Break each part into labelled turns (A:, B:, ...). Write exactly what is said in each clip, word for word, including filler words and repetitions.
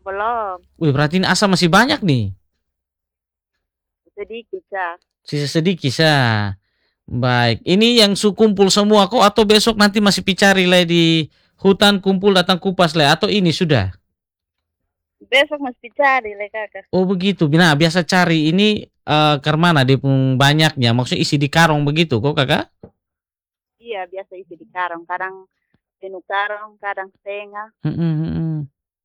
A: Belum,
B: Wih, berarti ini asa masih banyak nih.
A: sedikit ya.
B: Sisa sedikit sa. Baik, ini yang su kumpul semua kok atau besok nanti masih picari le di hutan kumpul datang kupas le atau ini sudah?
A: Besok mesti cari le kakak.
B: Oh begitu. Nah, biasa cari ini eh ke mana dia pun banyaknya. Maksudnya isi di karung begitu kok kakak?
A: Iya, biasa isi di karung. Kadang penuh karung, kadang setengah.
B: Mm, mm, mm.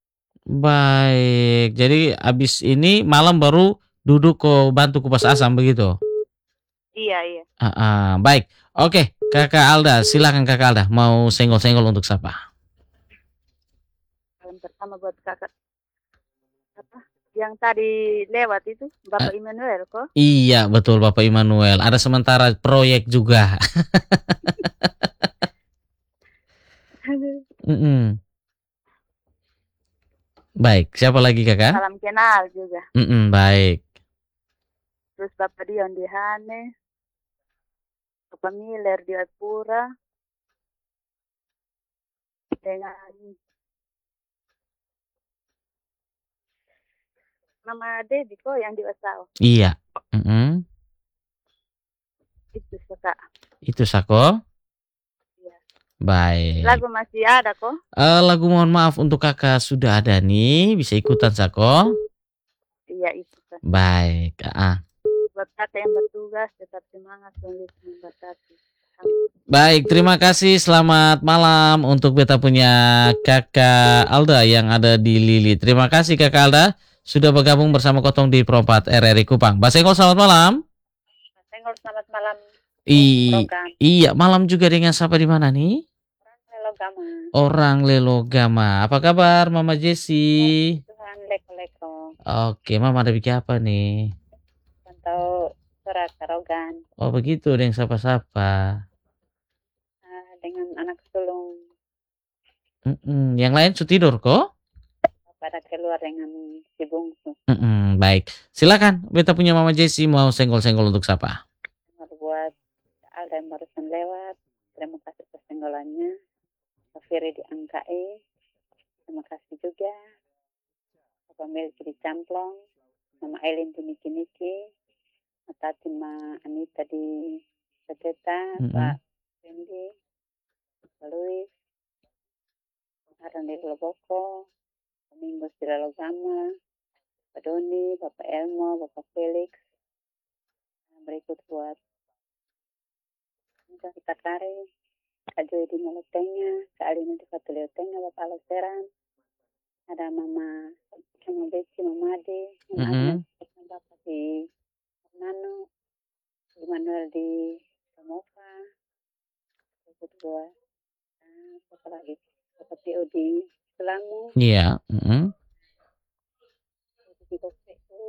B: Baik. Jadi abis ini malam baru duduk kok bantu kupas asam begitu.
A: Iya, iya.
B: Ah, ah, baik. Oke, Kakak Alda, silakan Kakak Alda mau senggol-senggol untuk siapa?
A: Yang pertama buat kakak apa? Yang tadi lewat itu
B: Eh,
A: Bapak Immanuel kok.
B: iya, betul Bapak Immanuel. Ada sementara proyek juga. Mm-mm. Baik, siapa lagi Kakak?
A: Salam kenal juga.
B: Mm-mm, baik.
A: Terus Bapak Dion di Hane, Bapak Miller di Apura, dengan Mama Dedi kok yang di Wasau.
B: Iya. Mm-mm.
A: Itu suka.
B: Itu Sako.
A: Iya.
B: Baik.
A: Lagu masih ada kok.
B: Eh, lagu mohon maaf untuk Kakak sudah ada nih, bisa ikutan Sako.
A: Iya itu kan.
B: Baik. Ah.
A: Buat kakak yang bertugas tetap semangat tulis membatasi.
B: Baik, terima kasih. Selamat malam untuk beta punya Kakak Alda yang ada di Lili. Terima kasih Kakak Alda sudah bergabung bersama Kotong di Propat R R I Kupang. Mbak Senggol, selamat malam.
A: Senggol selamat malam.
B: I
A: Program.
B: iya, malam juga dengan siapa di mana nih?
A: Lelogama.
B: Orang Lelogama. Apa kabar Mama Jessi?
A: Tuhan leko-leko.
B: Oke, Mama ada bikin apa nih?
A: Pantau surat karogan.
B: Oh begitu, dengan siapa-siapa.
A: Uh, dengan anak sulung.
B: Mm-mm. Yang lain su tidur kok?
A: Pada keluar dengan si bungsu.
B: Mm-mm. Baik, silakan. Beta punya Mama Jessi mau senggol-senggol untuk siapa?
A: Buat Alda yang barusan lewat. Terima kasih atas senggolannya. Firi di Angkai. Terima kasih juga. Bapak Melki di Camplong. Mama Elin di Niki-Niki. Tati Ma Anita di Seteta.
B: Mm-mm.
A: Pak Fendi. Pak Luis. Aran di Loboko. Minggu di Lelogama. Pak Doni. Bapak Elmo. Bapak Felix. Berikut buat kita tarik. Kak Joy di Malutengnya, Kak Alina di Fatuliotennya, Bapak Aloseran, ada Mama Mama Beci, Mama Ade, Mama
B: Mm-hmm.
A: Bapak di Nano, Manuel di Samofa, Bapak Dua, apa lagi, Bapak Tio di Selamu,
B: Iya. Yeah. Mm-hmm.
A: di Kopeko,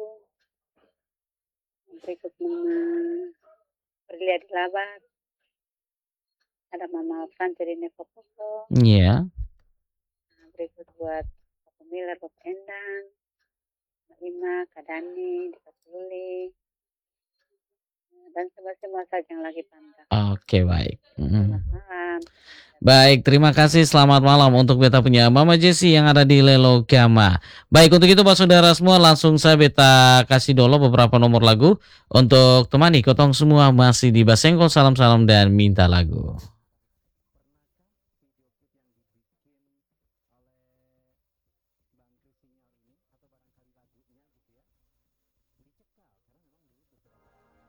A: berikut Mama Perlia di Labat, ada Mama Franca di Nepokoko.
B: Iya.
A: Nah, berikut buat Bapak Miller, Bapak Endang, Mbak Ima, Kak Dani, di Patuli, dan semua-semua saja yang lagi pantau.
B: Oke, baik. Mm.
A: Selamat malam.
B: Baik, terima kasih. Selamat malam untuk beta punya Mama Jessi yang ada di Lelogama. Baik, untuk itu Pak Saudara semua langsung saya beta kasih dulu beberapa nomor lagu untuk temani Kotong semua masih di Basenggol, salam-salam dan minta lagu.